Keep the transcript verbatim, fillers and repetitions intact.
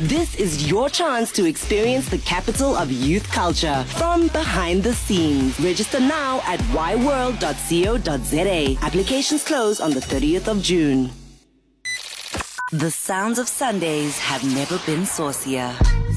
This is your chance to experience the capital of youth culture from behind the scenes. Register now at y world dot co dot za. Applications close on the thirtieth of June. The sounds of Sundays have never been saucier.